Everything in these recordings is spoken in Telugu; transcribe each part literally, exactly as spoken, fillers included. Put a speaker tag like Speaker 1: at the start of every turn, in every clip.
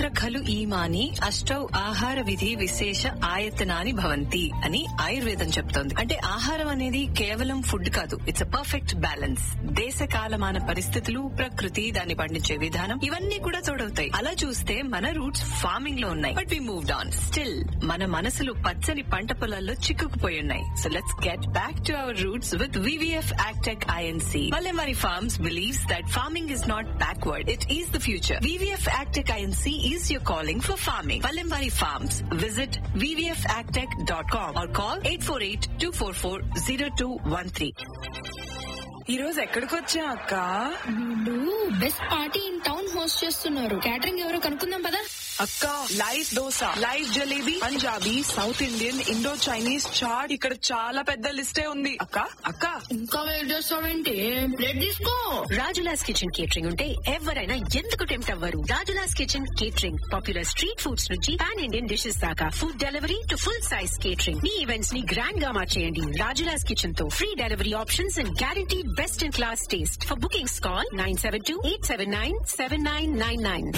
Speaker 1: తత్ర ఖలు ఈమాని అష్టౌ ఆహార విధి విశేష ఆయతనాని భవంతి అని ఆయుర్వేదం చెప్తోంది. అంటే ఆహారం అనేది కేవలం ఫుడ్ కాదు, ఇట్స్ అ పర్ఫెక్ట్ బ్యాలెన్స్. దేశ కాలమాన పరిస్థితులు, ప్రకృతి, దాన్ని పండించే విధానం ఇవన్నీ కూడా తోడవుతాయి. అలా చూస్తే మన రూట్స్ ఫార్మింగ్ లో ఉన్నాయి, but we moved on. Still మన మనసులు పచ్చని పంట పొలాల్లో చిక్కుకుపోయి ఉన్నాయి. So let's get back to our roots with V V F Agtech I N C. Palembari Farms believes that farming is not backward, it is the future. V V F Agtech I N C is your calling for farming. Palembari Farms. Visit v v f agtech dot com or call eight four eight, two four four, zero two one three.
Speaker 2: ఈ రోజు ఎక్కడికి వచ్చా అక్క?
Speaker 3: వీళ్ళు best party in town host చేస్తున్నారు. క్యాటరింగ్ ఎవరో కనుక్కుందాం పదా.
Speaker 2: అక్క, live dosa, live jalebi, Punjabi, south Indian, Indo Chinese, chat, ఇక్కడ చాలా పెద్ద లిస్టే ఉంది. అక్క అక్క
Speaker 3: ఇంకా వెయిట్ చేస్తావేంటి? ప్లేట్ తీసుకో.
Speaker 1: రాజులాస్ కిచెన్ కేటరింగ్ ఉంటే ఎవరైనా ఎందుకు టెంప్ట్ అవ్వరు? Rajula's kitchen catering popular street foods నుంచి పాన్ ఇండియన్ డిషెస్ దాకా, food delivery to full size catering. Me events ని గ్రాండ్ గా మార్చేయండి రాజులాస్ కిచెన్ తో. Free delivery options and guarantee best in class taste. For bookings call nine seven two eight seven nine seven nine nine nine.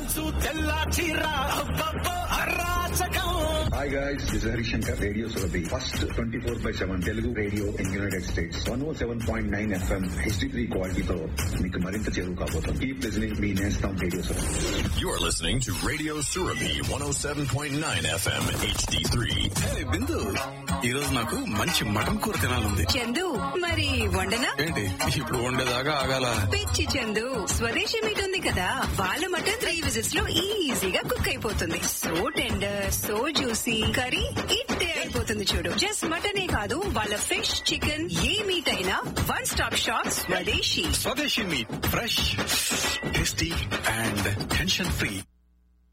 Speaker 4: Hi guys, this is Harishankar, Radio Surabhi. First twenty-four by seven Telugu radio in United States. one oh seven point nine F M H D three quality తో మీకు మరింత చేరువ కాబోతుంది. Keep listening, మీ నేస్తం Radio Surabhi.
Speaker 5: You are listening to Radio Surabhi one oh seven point nine F M H D three.
Speaker 6: Hey బిందు, ఈ రోజు నాకు మంచి మటన్ కూర తినాలంది.
Speaker 1: చందు, మరి వండనా?
Speaker 6: ఏంటి ఇప్పుడు వండేదాకా ఆగాల?
Speaker 1: పిచ్చి చందు, స్వదేశీ మీట్ ఉంది కదా, వాళ్ళ మటన్ త్రీ విజిట్స్ లో ఈజీగా కుక్ అయిపోతుంది. So tender, so juicy, curry ఇట్టే అయిపోతుంది చూడు. జస్ట్ మటనే కాదు, వాళ్ళ ఫిష్, చికెన్, ఏ మీట్ అయినా వన్ స్టాప్ షాప్ స్వదేశీ.
Speaker 6: స్వదేశీ meet, fresh, tasty and tension free.